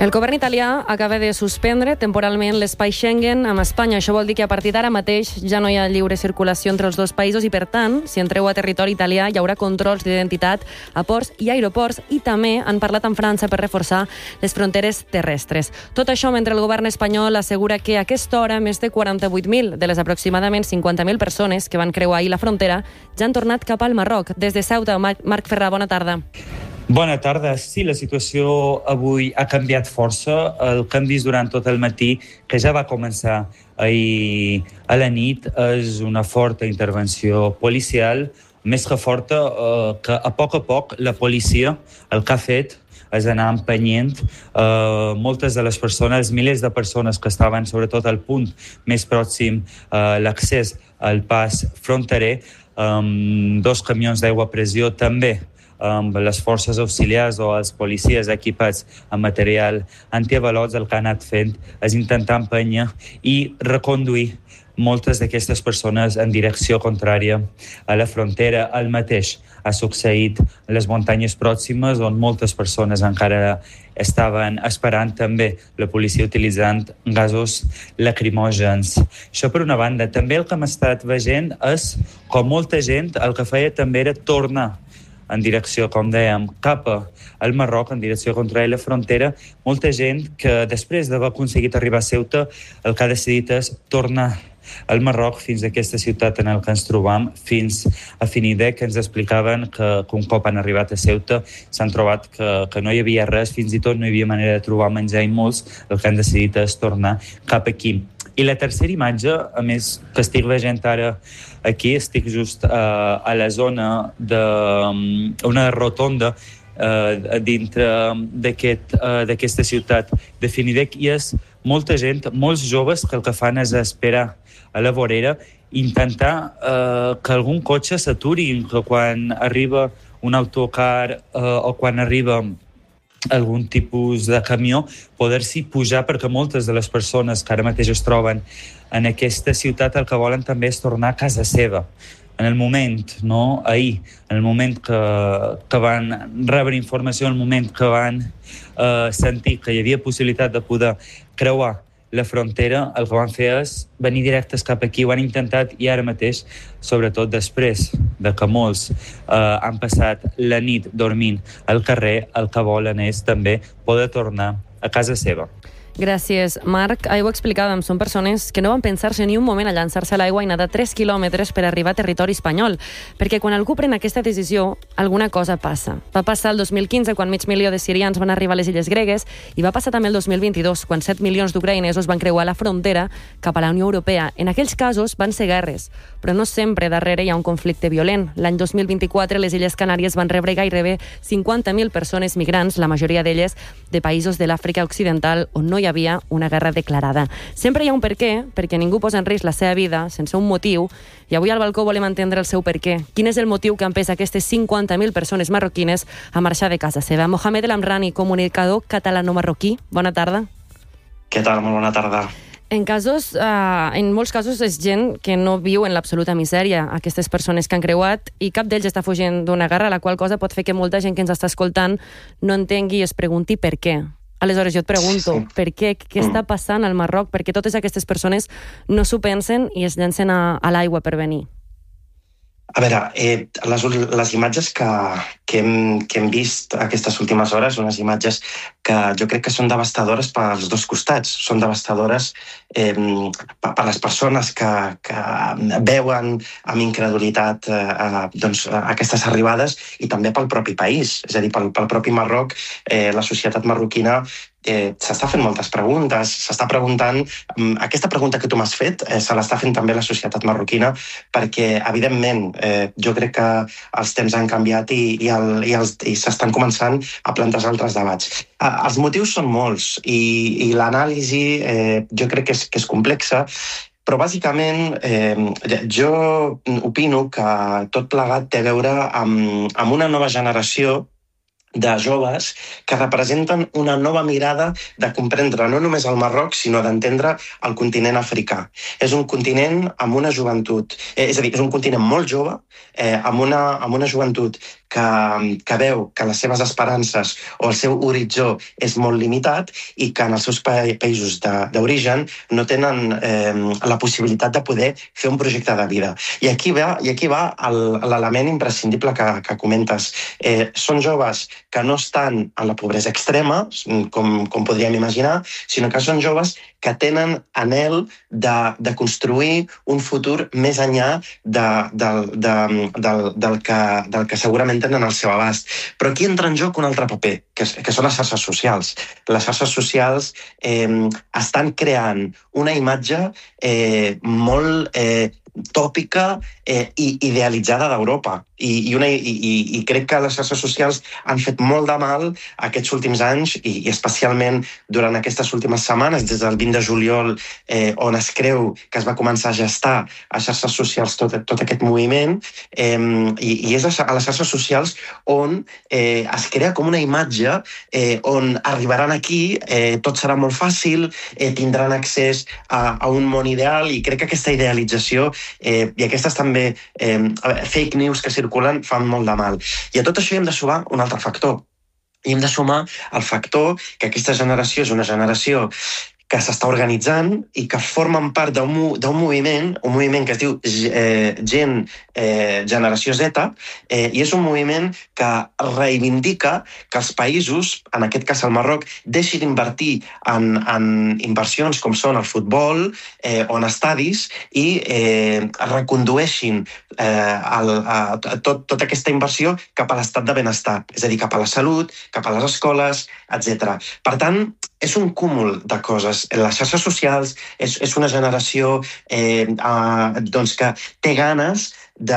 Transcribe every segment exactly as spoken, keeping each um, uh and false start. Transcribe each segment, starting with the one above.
El govern italià acaba de suspendre temporalment l'espai Schengen amb Espanya. Això vol dir que a partir d'ara mateix ja no hi ha lliure circulació entre els dos països i, per tant, si entreu a territori italià hi haurà controls d'identitat a ports i aeroports, i també han parlat amb França per reforçar les fronteres terrestres. Tot això mentre el govern espanyol assegura que a aquesta hora més de quaranta-vuit mil de les aproximadament cinquanta mil persones que van creuar ahir la frontera ja han tornat cap al Marroc. Des de Ceuta, Marc Ferrà, bona tarda. Bona tarda. Sí, la situació avui ha canviat força. El que hem vist durant tot el matí, que ja va començar ahir a la nit, és una forta intervenció policial, més que forta, eh, que a poc a poc la policia el que ha fet és anar empenyent eh, moltes de les persones, milers de persones que estaven sobretot al punt més pròxim a eh, l'accés al pas fronterer, amb dos camions d'aigua a pressió també, amb les forces auxiliars o els policies equipats amb material antiavalots. El que han anat fent és intentar empènyer i reconduir moltes d'aquestes persones en direcció contrària a la frontera. El mateix ha succeït a les muntanyes pròximes, on moltes persones encara estaven esperant, també la policia utilitzant gasos lacrimògens. Això per una banda. També el que hem estat veient és com molta gent el que feia també era tornar en direcció, com dèiem, cap al Marroc, en direcció contra la frontera. Molta gent que després d'haver aconseguit arribar a Ceuta el que ha decidit és tornar al Marroc, fins a aquesta ciutat en què ens trobam, fins a Finide, que ens explicaven que, que un cop han arribat a Ceuta s'han trobat que, que no hi havia res, fins i tot no hi havia manera de trobar menjar, i molts el que han decidit és tornar cap aquí. I la tercera imatge, a més, que estic veient ara aquí, estic just uh, a la zona d'una rotonda uh, dintre d'aquest, uh, d'aquesta ciutat de Finidec, i és molta gent, molts joves, que el que fan és esperar a la vorera, intentar uh, que algun cotxe s'aturi, que quan arriba un autocar uh, o quan arriba algun tipus de camió, poder-s'hi pujar, perquè moltes de les persones que ara mateix es troben en aquesta ciutat el que volen també és tornar a casa seva. En el moment, no? Ahir, en el moment que, que van rebre informació, en el moment que van eh, sentir que hi havia possibilitat de poder creuar la frontera, el que van fer és venir directes cap aquí. Ho han intentat, i ara mateix, sobretot després de que molts eh, han passat la nit dormint al carrer, el que volen és també poder tornar a casa seva. Gràcies, Marc. Ahir ho explicàvem, són persones que no van pensar-se ni un moment a llançar-se a l'aigua i nedar tres quilòmetres per arribar a territori espanyol, perquè quan algú pren aquesta decisió, alguna cosa passa. Va passar el dos mil quinze, quan mig milió de sirians van arribar a les illes gregues, i va passar també el dos mil vint-i-dos, quan set milions d'ucraïnesos van creuar la frontera cap a la Unió Europea. En aquells casos van ser guerres, però no sempre darrere hi ha un conflicte violent. L'any dos mil vint-i-quatre, les Illes Canàries van rebre gairebé cinquanta mil persones migrants, la majoria d'elles de països de l'Àfrica Occidental, on no hi havia una guerra declarada. Sempre hi ha un per què, perquè ningú posa en risc la seva vida sense un motiu, i avui al balcó volem entendre el seu per què. Quin és el motiu que empesa aquestes cinquanta mil persones marroquines a marxar de casa seva? Mohamed El Amrani, comunicador catalano-marroquí, bona tarda. Què tal? Molt bona tarda. En casos, eh, en molts casos és gent que no viu en l'absoluta misèria, aquestes persones que han creuat, i cap d'ells està fugint d'una guerra, la qual cosa pot fer que molta gent que ens està escoltant no entengui i es pregunti per què. Aleshores, jo et pregunto, per què? Què està passant al Marroc? Perquè totes aquestes persones no s'ho pensen i es llancen a, a l'aigua per venir. A veure, eh, les, les imatges que, que, hem, que hem vist aquestes últimes hores, unes imatges que jo crec que són devastadores pels dos costats. Són devastadores eh, per les persones que, que veuen amb incredulitat eh, doncs, aquestes arribades, i també pel propi país. És a dir, pel, pel propi Marroc, eh, la societat marroquina Eh, s'està fent moltes preguntes, s'està preguntant, aquesta pregunta que tu m'has fet, eh, se l'està fent també la societat marroquina, perquè, evidentment, eh, jo crec que els temps han canviat i, i, el, i, els, i s'estan començant a plantejar altres debats. Eh, els motius són molts, i, i l'anàlisi eh, jo crec que és, que és complexa, però bàsicament eh, jo opino que tot plegat té a veure amb, amb una nova generació de joves que representen una nova mirada de comprendre no només el Marroc, sinó d'entendre el continent africà. És un continent amb una joventut, eh, és a dir, és un continent molt jove, eh, amb, una, amb una joventut que, que veu que les seves esperances o el seu horitzó és molt limitat i que en els seus pa països d'origen no tenen eh, la possibilitat de poder fer un projecte de vida. I aquí va, i aquí va l'element imprescindible que, que comentes. Eh, són joves que no estan en la pobresa extrema, com, com podríem imaginar, sinó que són joves que tenen anhel de, de construir un futur més enllà de, de, de, del, del, que, del que segurament tenen al seu abast. Però aquí entra en joc un altre paper, que, que són les xarxes socials. Les xarxes socials eh, estan creant una imatge eh, molt eh, tòpica eh, i idealitzada d'Europa. I, i, una, i, i crec que les xarxes socials han fet molt de mal aquests últims anys i, i especialment durant aquestes últimes setmanes, des del vint de juliol, eh, on es creu que es va començar a gestar a xarxes socials tot, tot aquest moviment, eh, i, i és a les xarxes socials on eh, es crea com una imatge eh, on arribaran aquí, eh, tot serà molt fàcil, eh, tindran accés a, a un món ideal, i crec que aquesta idealització eh, i aquestes també eh, fake news que circulen fan molt de mal. I a tot això hi hem de sumar un altre factor. I hem de sumar el factor que aquesta generació és una generació que s'està organitzant i que formen part d'un moviment, un moviment que es diu eh, Gen eh, Generació Z, eh, i és un moviment que reivindica que els països, en aquest cas el Marroc, deixin d'invertir en, en inversions com són el futbol eh, o en estadis i eh, recondueixin eh, el, a, tot, tota aquesta inversió cap a l'estat de benestar, és a dir, cap a la salut, cap a les escoles, etcètera. Per tant, és un cúmul de coses. Les xarxes socials és, és una generació eh, eh, doncs que té ganes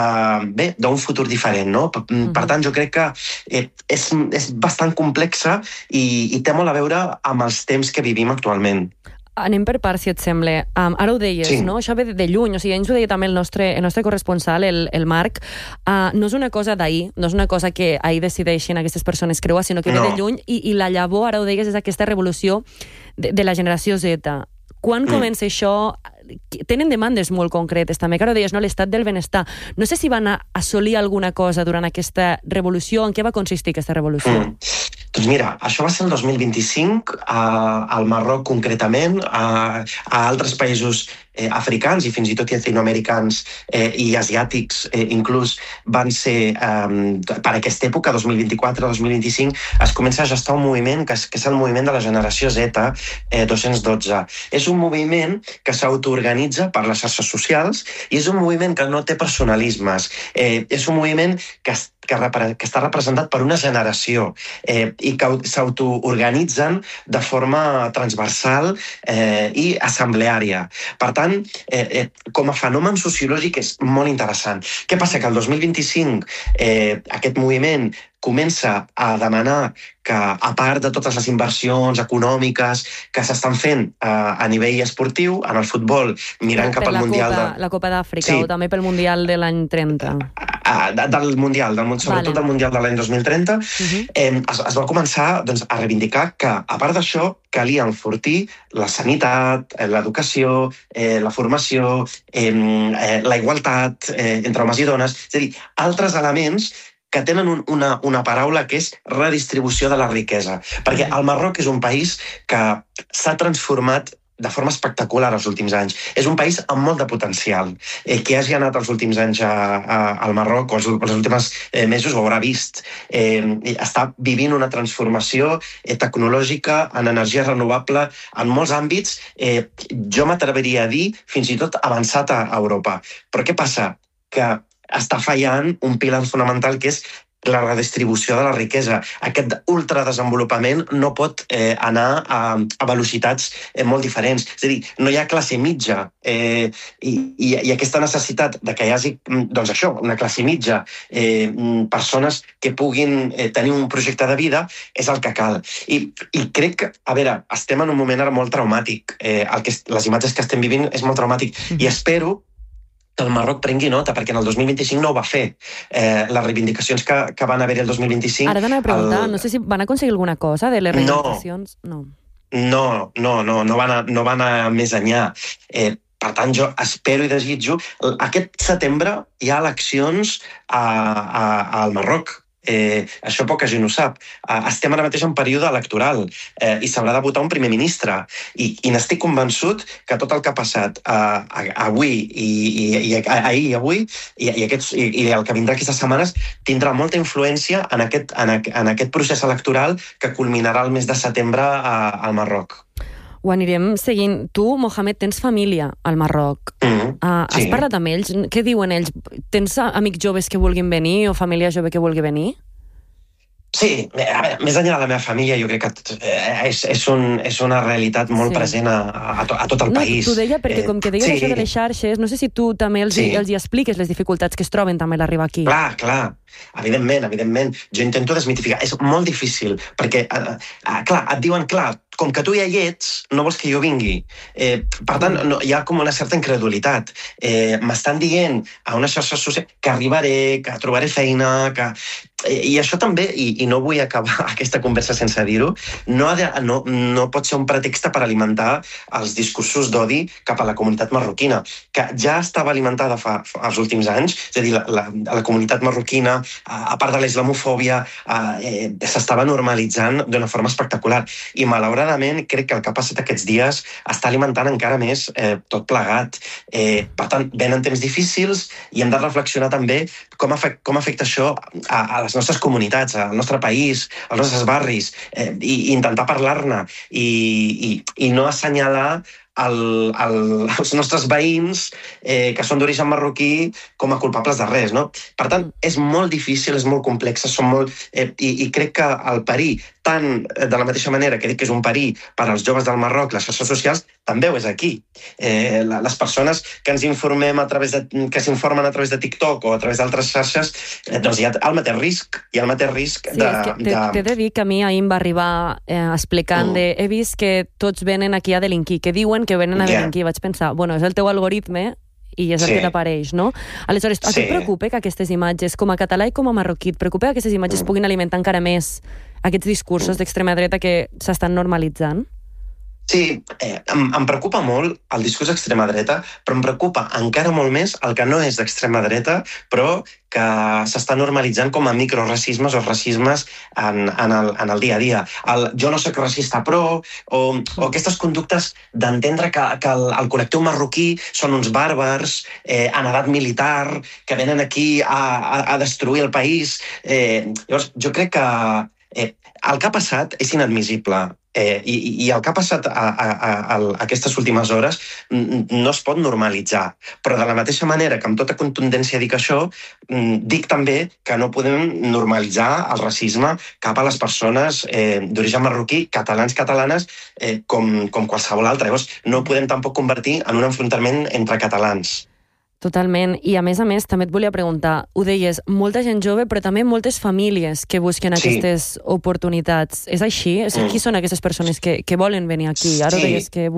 d'un futur diferent, no? Per, mm-hmm. per tant, jo crec que eh, és, és bastant complexa i, i té molt a veure amb els temps que vivim actualment. Anem per part, si et sembla. Um, ara ho deies, sí. No? Això ve de lluny, o sigui, ens ho deia també el nostre, el nostre corresponsal, el, el Marc. Uh, no és una cosa d'ahir, no és una cosa que ahir decideixen aquestes persones creuar, sinó que no. ve de lluny, i, i la llavor, ara ho deies, és aquesta revolució de, de la generació Z. Quan mm. comença això? Tenen demandes molt concretes, també, que ara ho deies, no? L'estat del benestar. No sé si van a assolir alguna cosa durant aquesta revolució. En què va consistir aquesta revolució? Mm. Doncs mira, això va ser el dos mil vint-i-cinc, al Marroc concretament, a, a altres països eh, africans i fins i tot llatinoamericans eh, i asiàtics eh, inclús van ser, eh, per aquesta època, dos mil vint-i-quatre dos mil vint-i-cinc, es comença a gestar un moviment que és, que és el moviment de la generació Z eh, dos-cents dotze. És un moviment que s'autoorganitza per les xarxes socials i és un moviment que no té personalismes. Eh, és un moviment que es que, que està representat per una generació eh, i que s'autoorganitzen de forma transversal eh, i assembleària. Per tant, eh, eh, com a fenomen sociològic és molt interessant. Què passa? Que el dos mil vint-i-cinc eh, aquest moviment comença a demanar que, a part de totes les inversions econòmiques que s'estan fent eh, a nivell esportiu, en el futbol, mirant cap al Mundial... Copa, de... La Copa d'Àfrica, sí. O també pel Mundial de l'any trenta. Ah, del Mundial, del, sobretot vale. Del Mundial de l'any dos mil trenta, uh-huh. eh, es, es va començar doncs, a reivindicar que, a part d'això, calia enfortir la sanitat, l'educació, eh, la formació, eh, eh, la igualtat eh, entre homes i dones, és a dir, altres elements que tenen un, una, una paraula que és redistribució de la riquesa. Perquè el Marroc és un país que s'ha transformat de forma espectacular els últims anys. És un país amb molt de potencial. Eh, qui hagi anat els últims anys a, a, al Marroc o els, els últims eh, mesos ho haurà vist. Eh, està vivint una transformació eh, tecnològica en energia renovable en molts àmbits. Eh, jo m'atreviria a dir fins i tot avançat a Europa. Però què passa? Que està fallant un pilar fonamental que és la redistribució de la riquesa. Aquest ultradesenvolupament no pot eh, anar a, a velocitats eh, molt diferents. És a dir, no hi ha classe mitja eh, i, i, i aquesta necessitat de que hi hagi doncs això, una classe mitja, eh, persones que puguin eh, tenir un projecte de vida, és el que cal. I, i crec que, a veure, estem en un moment ara molt traumàtic. Eh, el que, les imatges que estem vivint és molt traumàtic. Mm-hmm. I espero que el Marroc prengui nota, perquè en el dos mil vint-i-cinc no ho va fer. Eh, les reivindicacions que, que van haver el dos mil vint-i-cinc... Ara t'anava a preguntar, el... no sé si van aconseguir alguna cosa de les reivindicacions. No, no, no, no, no, van, a, no van a més enllà. Eh, per tant, jo espero i desitjo... Aquest setembre hi ha eleccions a, a, al Marroc. Eh, això poca gent ho sap. Eh, estem ara mateix en període electoral eh, i s'haurà de votar un primer ministre. I, i n'estic convençut que tot el que ha passat eh, avui i, i, i ahir i avui i, i, aquests, i, i el que vindrà aquestes setmanes tindrà molta influència en aquest, en, en aquest procés electoral que culminarà el mes de setembre a, al Marroc. Ho anirem seguint. Tu, Mohamed, tens família al Marroc. Mm-hmm. Uh, has Sí. parlat amb ells? Què diuen ells? Tens amics joves que vulguin venir o família jove que vulgui venir? Sí, a veure, més enllà de la meva família, jo crec que eh, és, és, un, és una realitat molt Sí. present a, a, to, a tot el No, país. t'ho deia perquè com que deies sí. això de les xarxes, no sé si tu també els, Sí. els hi expliques les dificultats que es troben també a l'arribar aquí. Clar, clar. Evidentment, evidentment. Jo intento desmitificar. És molt difícil, perquè, eh, eh, clar, et diuen, clar, com que tu ja hi ets, no vols que jo vingui. Eh, per tant, no, hi ha com una certa incredulitat. Eh, M'estan dient a una xarxa social que arribaré, que trobaré feina, que... Eh, I això també, i, i no vull acabar aquesta conversa sense dir-ho, no, ha de, no, no pot ser un pretext per alimentar els discursos d'odi cap a la comunitat marroquina, que ja estava alimentada fa, fa els últims anys, és a dir, la, la, la comunitat marroquina, a part de la islamofòbia, eh, s'estava normalitzant d'una forma espectacular. I malauradament crec que el que ha passat aquests dies està alimentant encara més eh, tot plegat. Eh, per tant, venen temps difícils i hem de reflexionar també com afecta, com afecta això a, a les nostres comunitats, al nostre país, als nostres barris, eh, i, i intentar parlar-ne i, i, i no assenyalar el, el, els nostres veïns eh, que són d'origen marroquí com a culpables de res, no? Per tant, és molt difícil, és molt complex, són molt, eh, i, i crec que el perill, tant de la mateixa manera que dic que és un perill per als joves del Marroc, les xarxes socials, també ho és aquí. Eh, les persones que ens informem a través de, que s'informen a través de TikTok o a través d'altres xarxes, eh, doncs hi ha el mateix risc, hi ha el mateix risc Sí, de... és que t'he de... t'he de dir que a mi ahir em va arribar eh, explicant Mm. de he vist que tots venen aquí a delinquir, que diuen que venen a Ja. delinquir. Vaig pensar, bueno, és el teu algoritme i és el Sí. que t'apareix, no? Aleshores, a tu Sí. et preocupa que aquestes imatges, com a català i com a marroquí, et preocupa que aquestes imatges Mm. puguin alimentar encara més aquests discursos d'extrema dreta que s'estan normalitzant? Sí, eh, em, em preocupa molt el discurs d'extrema dreta, però em preocupa encara molt més el que no és d'extrema dreta, però que s'està normalitzant com a microracismes o racismes en, en, el, en el dia a dia. El jo no soc racista però, o, o aquestes conductes d'entendre que, que el, el col·lectiu marroquí són uns bàrbars eh, en edat militar, que venen aquí a, a, a destruir el país. Eh, llavors, jo crec que eh, el que ha passat és inadmissible. Eh, i, I el que ha passat a, a, a, a aquestes últimes hores no es pot normalitzar. Però de la mateixa manera que amb tota contundència dic això, dic també que no podem normalitzar el racisme cap a les persones eh, d'origen marroquí, catalans, catalanes, eh, com, com qualsevol altre. Llavors, no ho podem tampoc convertir en un enfrontament entre catalans. Totalment. I a més a més, també et volia preguntar, ho deies, molta gent jove, però també moltes famílies que busquen Sí. aquestes oportunitats. És així? O sigui, Mm. qui són aquestes persones que, que volen venir aquí? Ara Sí. deies que